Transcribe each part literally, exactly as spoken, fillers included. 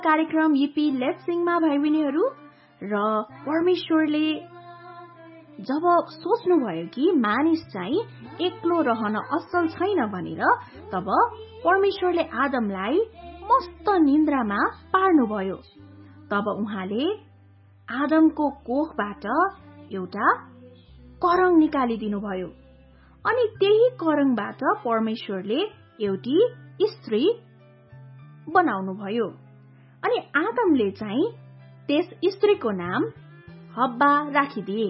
कार्यक्रम EP let's सिङमा भाइ बहिनीहरू र परमेश्वरले जब सोच्नुभयो कि मानिस चाहिँ एक्लो रहन असल छैन भनेर तब परमेश्वरले आदमलाई मस्त निन्द्रामा पार्नुभयो। तब उहाँले आदमको कोखबाट एउटा करङ निकालिदिनुभयो अनि त्यही करङबाट परमेश्वरले एउटी स्त्री बनाउनुभयो अनि आदमले चाहिँ त्यस स्त्रीको नाम हब्बा राखिदिए।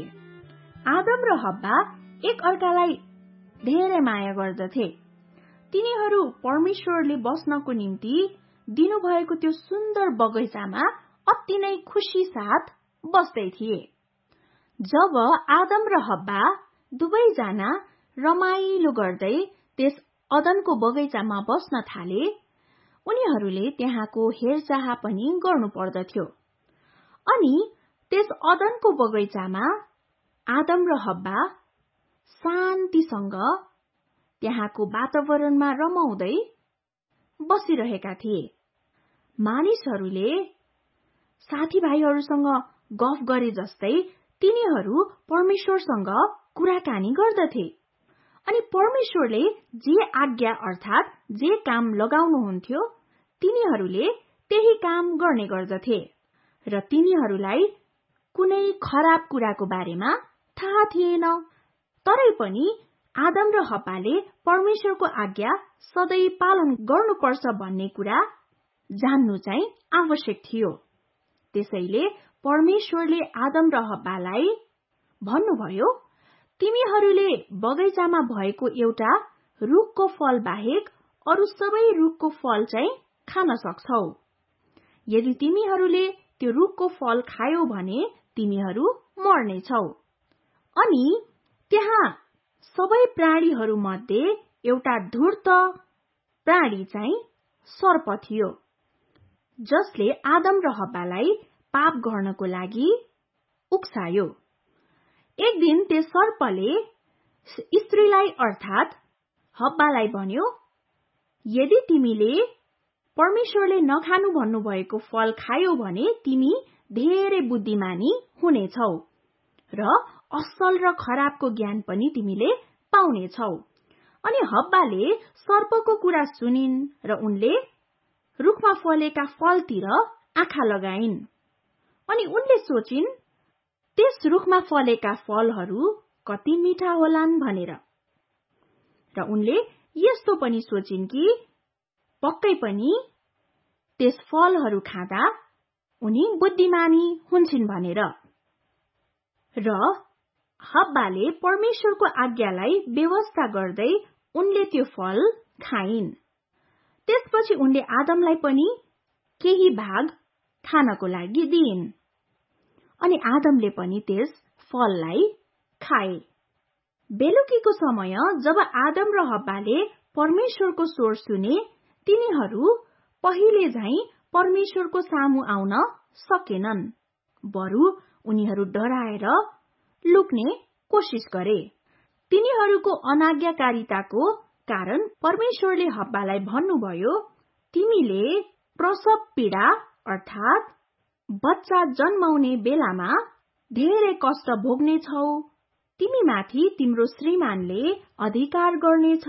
आदम र हब्बा एक अर्कालाई धेरै माया गर्दथे। तिनीहरू परमेश्वरले बस्नको निम्ति दिनुभएको त्यो सुन्दर बगैँचामा अति नै खुशी साथ बस्दै थिए। जब आदम र हब्बा दुवैजना रमाइलो गर्दै त्यस अदनको बगैँचामा बस्न थाले, उनीहरूले त्यहाँको हेरचाह पनि गर्नु पर्दथ्यो। अनि त्यस अदनको बगैँचामा आदम र हब्बा शान्तिसँग त्यहाँको वातावरणमा रमाउँदै बसिरहेका थिए। मानिसहरूले साथीभाइहरूसँग गफ गरे जस्तै तिनीहरू परमेश्वरसँग कुराकानी गर्दथे अनि परमेश्वरले जे आज्ञा अर्थात् जे काम लगाउनुहुन्थ्यो तिनीहरूले त्यही काम गर्ने गर्दथे र तिनीहरूलाई कुनै खराब कुराको बारेमा थाहा थिएन। तरै पनि आदम र हब्बाले परमेश्वरको आज्ञा सधैँ पालन गर्नुपर्छ भन्ने कुरा जान्नु चाहिँ आवश्यक थियो। त्यसैले परमेश्वरले आदम र हब्बालाई भन्नुभयो, तिमीहरूले बगैँचामा भएको एउटा रुखको फल बाहेक अरू सबै रुखको फल चाहिँ खान सक्छौ। यदि तिमीहरूले त्यो रुखको फल खायौ भने तिमीहरू मर्नेछौ। अनि त्यहाँ सबै प्राणीहरू मध्ये एउटा धूर्त प्राणी चाहिँ सर्प थियो, जसले आदम र हब्बालाई पाप गर्नको लागि उक्सायो। एक दिन त्यस सर्पले स्त्रीलाई अर्थात् हब्बालाई भन्यो, यदि तिमीले परमेश्वरले नखानु भन्नुभएको फल खायौ भने तिमी धेरै बुद्धिमानी हुनेछौ र असल र खराबको ज्ञान पनि तिमीले पाउनेछौ। अनि हब्बाले सर्पको कुरा सुनिन् र उनले रुखमा फलेका फलतिर आँखा लगाइन् अनि उनले सोचिन् त्यस रुखमा फलेका फलहरू कति मिठा होलान् भनेर। र उनले यस्तो पनि सोचिन् कि पक्कै पनि त्यस फलहरू खाँदा उनी बुद्धिमानी हुन्छन् भनेर। र हब्बाले परमेश्वरको आज्ञालाई व्यवस्था गर्दै उनले त्यो फल खाइन्। त्यसपछि उनले आदमलाई पनि केही भाग खानको लागि दिइन् अनि आदमले पनि त्यस फललाई खाए। बेलुकीको समय जब आदम र हब्बाले परमेश्वरको स्वर सुने, तिनीहरू पहिले झैं परमेश्वरको सामु आउन सकेनन्, बरु उनीहरू डराएर लुक्ने कोशिश गरे। तिनीहरूको अनाज्ञाकारिताको कारण परमेश्वरले हब्बालाई भन्नुभयो, तिमीले प्रसव पीडा अर्थात् बच्चा जन्माउने बेलामा धेरै कष्ट भोग्नेछौ। तिमी माथि तिम्रो श्रीमानले अधिकार गर्नेछ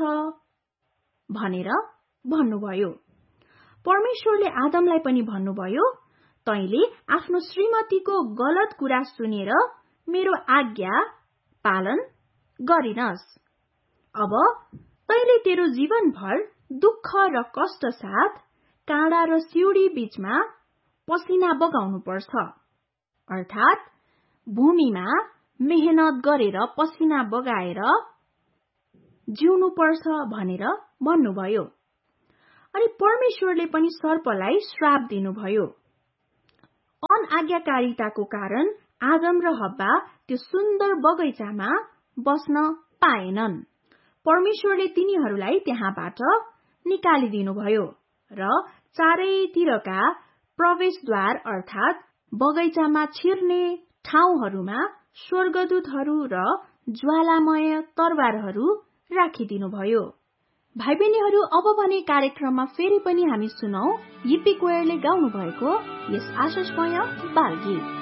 भनेर भन्नुभयो। परमेश्वरले आदमलाई पनि भन्नुभयो, तैले आफ्नो श्रीमतीको गलत कुरा सुनेर मेरो आज्ञा पालन गरिनस्। अब तैले तेरो जीवनभर दुःख र कष्ट साथ काँडा र सिउडी बीचमा पसिना बगाउनु पर्छ, अर्थात् भूमिमा मेहनत गरेर पसिना बगाएर जिउनु पर्छ भनेर भन्नुभयो। अनि परमेश्वरले पनि सर्पलाई श्राप दिनुभयो। अनआज्ञाकारिताको कारण आदम र हब्बा त्यो सुन्दर बगैँचामा बस्न पाएनन्। परमेश्वरले तिनीहरूलाई त्यहाँबाट निकालिदिनुभयो र चारैतिरका प्रवेशद्वार अर्थात् बगैँचामा छिर्ने ठाउँहरूमा स्वर्गदूतहरू र ज्वालामय तरवारहरू राखिदिनुभयो। भाइ बहिनीहरू, अब भने कार्यक्रममा फेरि पनि हामी सुनौ यिप्पी कोयरले गाउनु भएको यस आशास्मय बाल गीत।